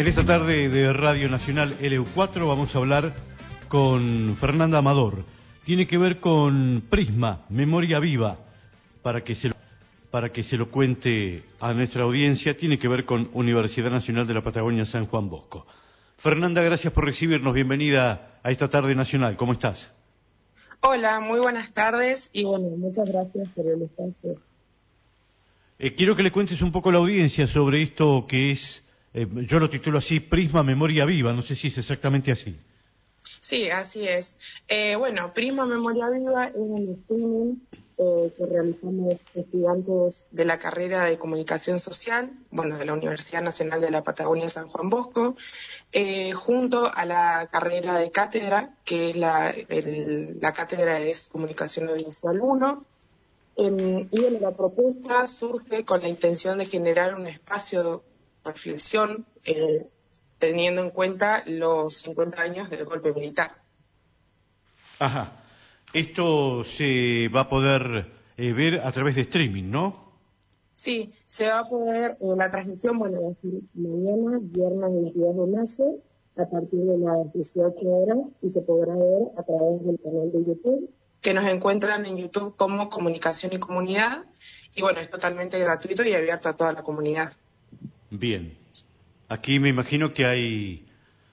En esta tarde de Radio Nacional LU4 vamos a hablar con Fernanda Amador. Tiene que ver con Prisma, Memoria Viva, para que se lo cuente a nuestra audiencia. Tiene que ver con Universidad Nacional de la Patagonia San Juan Bosco. Fernanda, gracias por recibirnos. Bienvenida a esta tarde nacional. ¿Cómo estás? Hola, muy buenas tardes y bueno, muchas gracias por el espacio. Quiero que le cuentes un poco a la audiencia sobre esto que es, yo lo titulo así, Prisma Memoria Viva, no sé si es exactamente así. Sí, así es. Bueno, Prisma Memoria Viva es un streaming que realizamos estudiantes de la carrera de Comunicación Social, bueno, de la Universidad Nacional de la Patagonia San Juan Bosco, junto a la carrera de cátedra, que es la cátedra es Comunicación Audiovisual 1. Y bueno, la propuesta surge con la intención de generar un espacio de reflexión teniendo en cuenta los 50 años del golpe militar. Ajá. Esto se va a poder ver a través de streaming, ¿no? Sí, se va a poder, la transmisión, bueno, va a ser mañana, viernes 22 de mayo, a partir de las 18 horas, y se podrá ver a través del canal de YouTube, que nos encuentran en YouTube como Comunicación y Comunidad, y bueno, es totalmente gratuito y abierto a toda la comunidad. Bien. Aquí me imagino que hay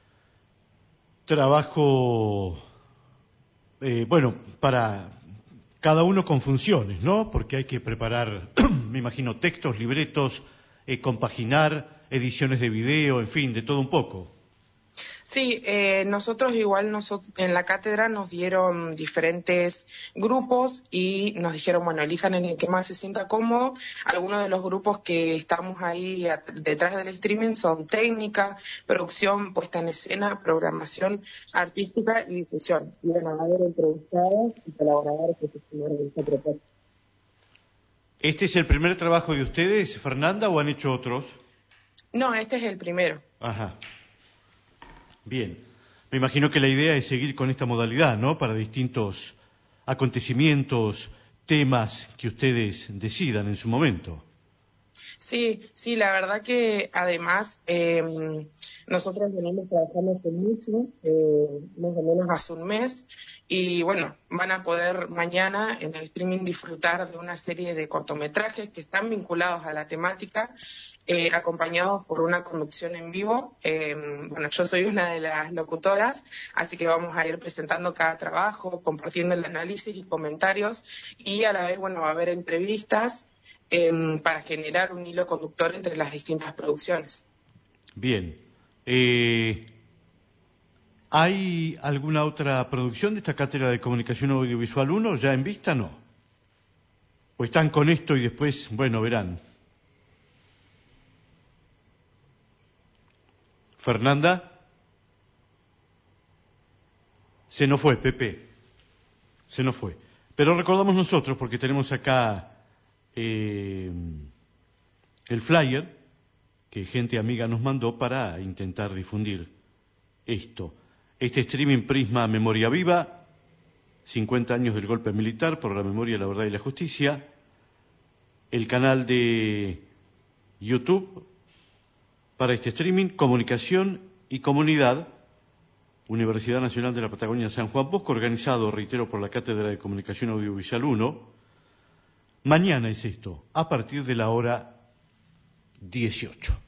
trabajo, bueno, para cada uno con funciones, ¿no? Porque hay que preparar, me imagino, textos, libretos, compaginar, ediciones de video, en fin, de todo un poco. Sí, nosotros igual en la cátedra nos dieron diferentes grupos y nos dijeron, bueno, elijan en el que más se sienta cómodo. Algunos de los grupos que estamos ahí detrás del streaming son técnica, producción, puesta en escena, programación artística y difusión. Y van a haber entrevistados y colaboradores que se sumaron a esta propuesta. ¿Este es el primer trabajo de ustedes, Fernanda, o han hecho otros? No, este es el primero. Ajá. Bien, me imagino que la idea es seguir con esta modalidad, ¿no? Para distintos acontecimientos, temas que ustedes decidan en su momento. Sí, la verdad que además nosotros venimos trabajando hace mucho, más o menos hace un mes, y bueno, van a poder mañana en el streaming disfrutar de una serie de cortometrajes que están vinculados a la temática, acompañados por una conducción en vivo. Bueno, yo soy una de las locutoras, así que vamos a ir presentando cada trabajo, compartiendo el análisis y comentarios, y a la vez, bueno, va a haber entrevistas para generar un hilo conductor entre las distintas producciones. Bien. ¿Hay alguna otra producción de esta cátedra de Comunicación Audiovisual 1 ya en vista, no? ¿O están con esto y después, bueno, verán? Fernanda. Se nos fue, Pepe. Se nos fue. Pero recordamos nosotros, porque tenemos acá el flyer que gente amiga nos mandó para intentar difundir esto. Este streaming Prisma Memoria Viva, 50 años del golpe militar por la memoria, la verdad y la justicia. El canal de YouTube para este streaming, Comunicación y Comunidad, Universidad Nacional de la Patagonia San Juan Bosco, organizado, reitero, por la Cátedra de Comunicación Audiovisual 1. Mañana es esto, a partir de la hora 18.